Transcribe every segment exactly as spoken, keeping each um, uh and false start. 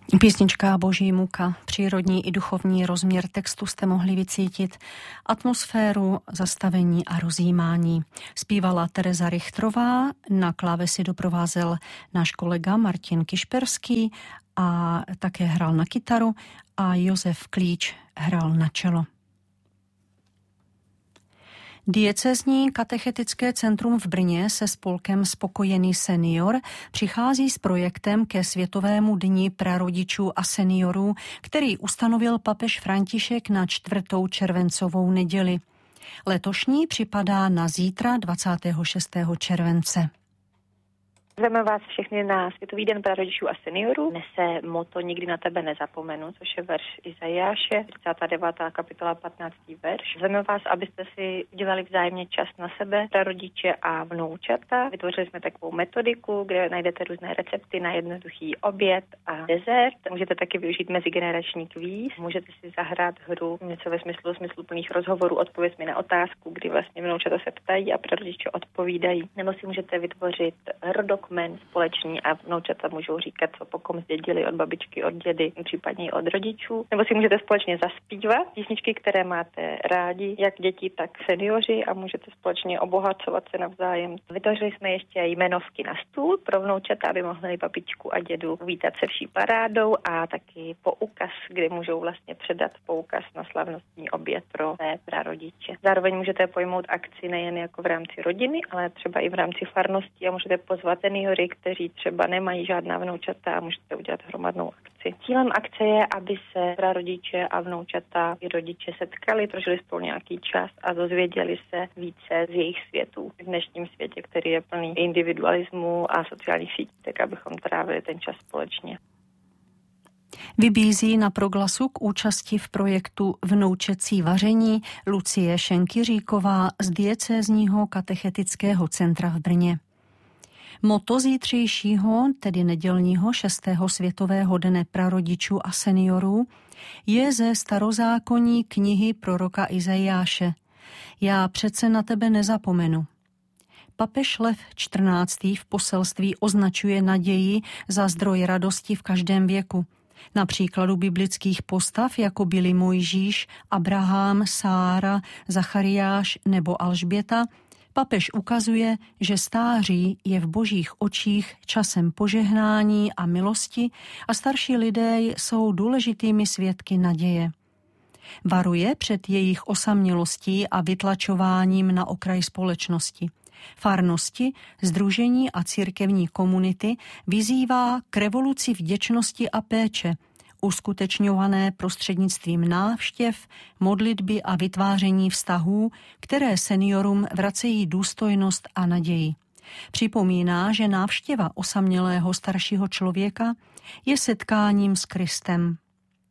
Písnička Boží muka, přírodní i duchovní rozměr textu jste mohli vycítit, atmosféru zastavení a rozjímání. Zpívala Tereza Richtrová, na klávesi doprovázel náš kolega Martin Kišperský a také hrál na kytaru a Josef Klíč hrál na čelo. Diecézní katechetické centrum v Brně se spolkem Spokojený senior přichází s projektem ke Světovému dni prarodičů a seniorů, který ustanovil papež František na čtvrtou červencovou neděli. Letošní připadá na zítra dvacátého šestého července. Zveme vás všechny na Světový den prarodičů a seniorů. Nese moto Nikdy na tebe nezapomenu, což je verš Izajáše, třicátá devátá kapitola, patnáctý verš. Zveme vás, abyste si udělali vzájemně čas na sebe, prarodiče a vnoučata. Vytvořili jsme takovou metodiku, kde najdete různé recepty na jednoduchý oběd a dezert. Můžete taky využít mezigenerační kvíz. Můžete si zahrát hru něco ve smyslu smysluplných rozhovorů, odpověz mi na otázku, kdy vlastně vnoučata se ptají a prarodiče odpovídají. Nebo si můžete vytvořit rodok men společný a vnoučata můžou říkat, co po kom zdědili od babičky, od dědy, případně od rodičů. Nebo si můžete společně zaspívat písničky, které máte rádi, jak děti, tak seniori, a můžete společně obohacovat se navzájem. Vytvořili jsme ještě jmenovky na stůl pro vnoučata, aby mohli babičku a dědu vítat se vší parádou, a taky poukaz, kde můžou vlastně předat poukaz na slavnostní oběd pro své prarodiče. Zároveň můžete pojmout akci nejen jako v rámci rodiny, ale třeba i v rámci farnosti a můžete pozvat seniory, kteří třeba nemají žádná vnoučata, a můžete udělat hromadnou akci. Cílem akce je, aby se prarodiče a vnoučata i rodiče setkali, prožili spolu nějaký čas a dozvěděli se více z jejich světů. V dnešním světě, který je plný individualismu a sociálních sítí, tak abychom trávili ten čas společně. Vybízí na Proglasu k účasti v projektu Vnoučecí vaření Lucie Šenkyříková z diecézního katechetického centra v Brně. Moto zítřejšího, tedy nedělního šestého světového dne prarodičů a seniorů, je ze starozákonní knihy proroka Izajáše. Já přece na tebe nezapomenu. Papež Lev čtrnáctý v poselství označuje naději za zdroj radosti v každém věku. Na příkladu biblických postav, jako byli Mojžíš, Abraham, Sára, Zachariáš nebo Alžběta, papež ukazuje, že stáří je v božích očích časem požehnání a milosti a starší lidé jsou důležitými svědky naděje. Varuje před jejich osamělostí a vytlačováním na okraj společnosti. Farnosti, sdružení a církevní komunity vyzývá k revoluci vděčnosti a péče, uskutečňované prostřednictvím návštěv, modlitby a vytváření vztahů, které seniorům vracejí důstojnost a naději. Připomíná, že návštěva osamělého staršího člověka je setkáním s Kristem.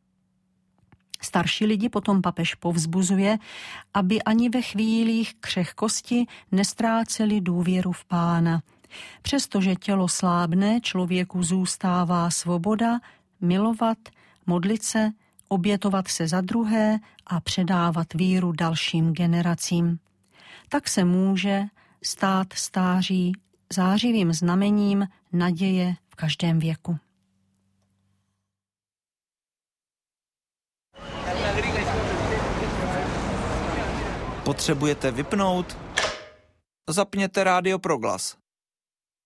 Starší lidi potom papež povzbuzuje, aby ani ve chvílích křehkosti nestráceli důvěru v Pána. Přestože tělo slábne, člověku zůstává svoboda milovat, modlit se, obětovat se za druhé a předávat víru dalším generacím. Tak se může stát stáří zářivým znamením naděje v každém věku. Potřebujete vypnout? Zapněte Rádio Proglas.